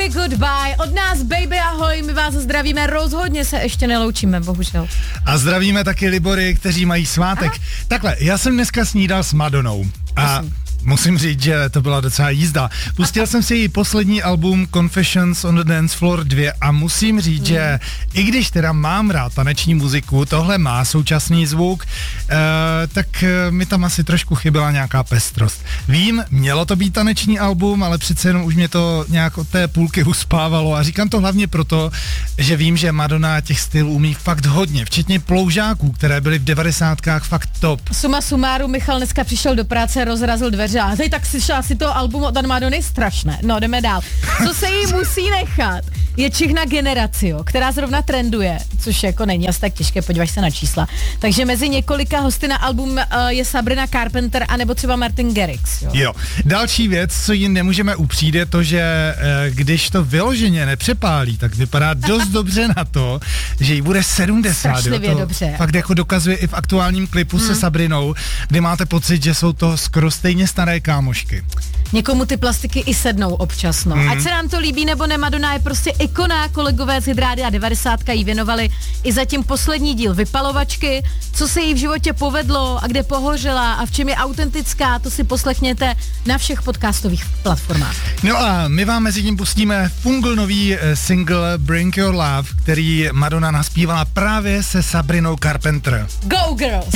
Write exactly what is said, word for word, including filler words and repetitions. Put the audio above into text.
Baby Goodbye. Od nás Baby ahoj, my vás zdravíme, rozhodně se ještě neloučíme, bohužel. A zdravíme taky Libory, kteří mají svátek. Aha. Takhle, já jsem dneska snídal s Madonou. A Prosím. musím říct, že to byla docela jízda. Pustil jsem si její poslední album Confessions on the Dance Floor dva a musím říct, mm. že i když teda mám rád taneční muziku, tohle má současný zvuk, uh, tak uh, mi tam asi trošku chyběla nějaká pestrost. Vím, mělo to být taneční album, ale přece jenom už mě to nějak od té půlky uspávalo a říkám to hlavně proto, že vím, že Madonna těch stylů umí fakt hodně, včetně ploužáků, které byly v devadesátkách fakt top. Suma sumáru, Michal dneska přišel do práce, rozrazil dveře a teď tak slyšela si to album od Madony, strašné. No, jdeme dál. Co se jí musí nechat, je Čihna Generacio, která zrovna trenduje, což jako není asi tak těžké, podíváš se na čísla. Takže mezi několika hosty na album uh, je Sabrina Carpenter anebo třeba Martin Garrix. Jo. jo. Další věc, co jí nemůžeme upřít, je to, že uh, když to vyloženě nepřepálí, tak vypadá dost dobře na to, že jí bude sedmdesát. Strašlivě to dobře. Fakt jako dokazuje i v aktuálním klipu hmm. se Sabrinou, kdy máte pocit, že jsou to skoro stejně staré kámošky. Někomu ty plastiky i sednou občas, no. Mm. Ať se nám to líbí nebo ne, Madonna je prostě ikona, kolegové z Hydrádia devadesátka jí věnovali i zatím poslední díl Vypalovačky, co se jí v životě povedlo a kde pohořela a v čem je autentická, to si poslechněte na všech podcastových platformách. No a my vám mezi tím pustíme Fungal nový single Bring Your Love, který Madonna naspívala právě se Sabrinou Carpenter. Go Girls!